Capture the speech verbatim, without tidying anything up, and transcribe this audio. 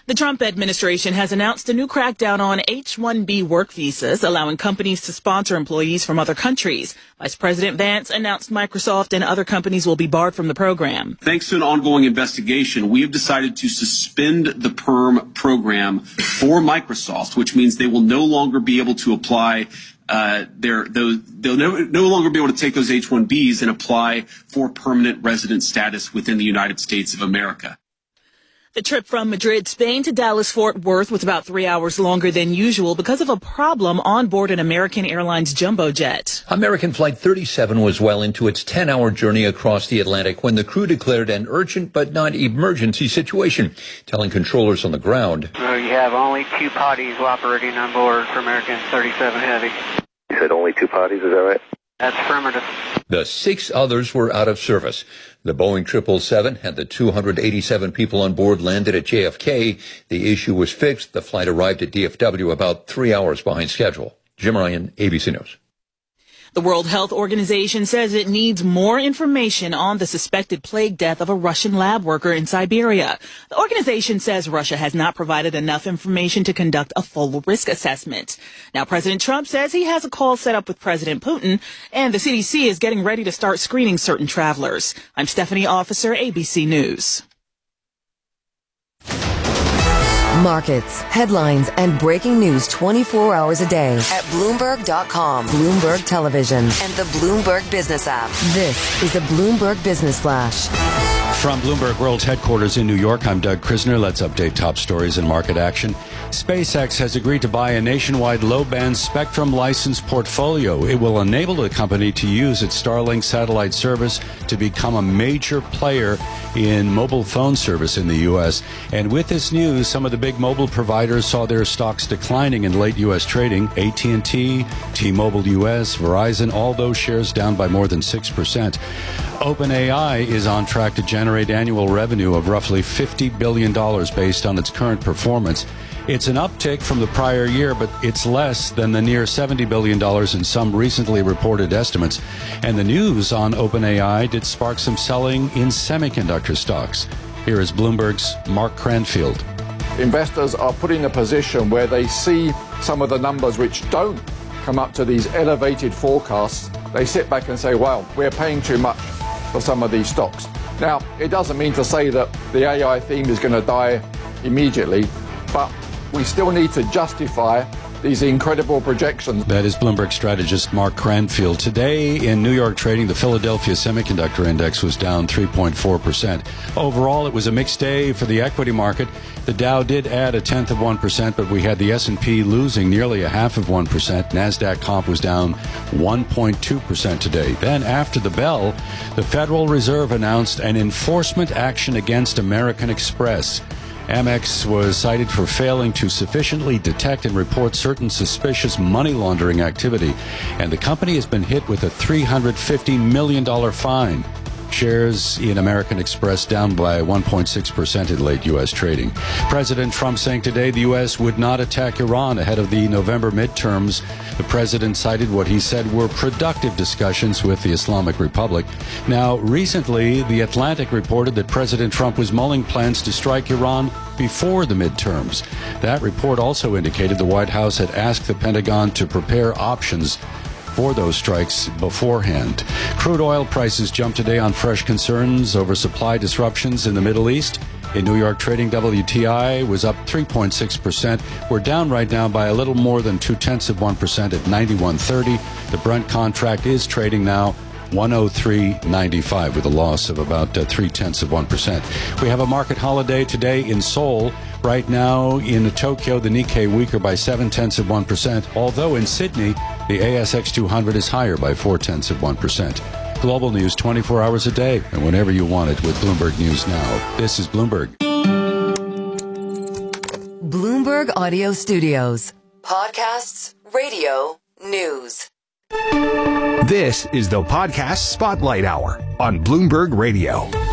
The Trump administration has announced a new crackdown on H one B work visas, allowing companies to sponsor employees from other countries. Vice President Vance announced Microsoft and other companies will be barred from the program. Thanks to an ongoing investigation, we have decided to suspend the PERM program for Microsoft, which means they will no longer be able to apply Uh, they're, those, they'll no, no longer be able to take those H one Bs and apply for permanent resident status within the United States of America. The trip from Madrid, Spain to Dallas-Fort Worth was about three hours longer than usual because of a problem on board an American Airlines jumbo jet. American Flight thirty-seven was well into its ten-hour journey across the Atlantic when the crew declared an urgent but not emergency situation, telling controllers on the ground. So you have only two potties operating on board for American thirty-seven Heavy. You said only two potties, is that right? That's affirmative. The six others were out of service. The Boeing triple seven had the two hundred eighty-seven people on board landed at J F K. The issue was fixed. The flight arrived at D F W about three hours behind schedule. Jim Ryan, A B C News. The World Health Organization says it needs more information on the suspected plague death of a Russian lab worker in Siberia. The organization says Russia has not provided enough information to conduct a full risk assessment. Now, President Trump says he has a call set up with President Putin, and the C D C is getting ready to start screening certain travelers. I'm Stephanie Officer, A B C News. Markets, headlines, and breaking news twenty-four hours a day at Bloomberg dot com, Bloomberg Television, and the Bloomberg Business app. This is a Bloomberg Business Flash. From Bloomberg World's headquarters in New York, I'm Doug Krisner. Let's update top stories and market action. SpaceX has agreed to buy a nationwide low-band spectrum license portfolio. It will enable the company to use its Starlink satellite service to become a major player in mobile phone service in the U S. And with this news, some of the big mobile providers saw their stocks declining in late U S trading. A T and T, T-Mobile U S, Verizon, all those shares down by more than six percent. OpenAI is on track to generate annual revenue of roughly fifty billion dollars based on its current performance. It's an uptick from the prior year, but it's less than the near seventy billion dollars in some recently reported estimates. And the news on OpenAI did spark some selling in semiconductor stocks. Here is Bloomberg's Mark Cranfield. Investors are put in a position where they see some of the numbers which don't come up to these elevated forecasts. They sit back and say, well, we're paying too much for some of these stocks. Now, it doesn't mean to say that the A I theme is going to die immediately, but we still need to justify these incredible projections. That is Bloomberg strategist Mark Cranfield. Today in New York trading, the Philadelphia Semiconductor Index was down three point four percent. Overall, it was a mixed day for the equity market. The Dow did add a tenth of one percent, but we had the S and P losing nearly a half of one percent. NASDAQ comp was down one point two percent today. Then after the bell, the Federal Reserve announced an enforcement action against American Express. Amex was cited for failing to sufficiently detect and report certain suspicious money laundering activity, and the company has been hit with a three hundred fifty million dollars fine. Shares in American Express down by one point six percent in late U S trading. President Trump saying today the U S would not attack Iran ahead of the November midterms. The president cited what he said were productive discussions with the Islamic Republic. Now, recently, The Atlantic reported that President Trump was mulling plans to strike Iran before the midterms. That report also indicated the White House had asked the Pentagon to prepare options for those strikes beforehand. Crude oil prices jumped today on fresh concerns over supply disruptions in the Middle East. In New York trading, W T I was up three point six percent. We're down right now by a little more than two-tenths of one percent at ninety-one thirty. The Brent contract is trading now one oh three ninety-five with a loss of about uh, three-tenths of one percent. We have a market holiday today in Seoul. Right now in Tokyo, the Nikkei weaker by seven-tenths of one percent, although in Sydney, the A S X two hundred is higher by four-tenths of one percent. Global news twenty-four hours a day and whenever you want it with Bloomberg News Now. This is Bloomberg. Bloomberg Audio Studios. Podcasts, radio, news. This is the Podcast Spotlight Hour on Bloomberg Radio.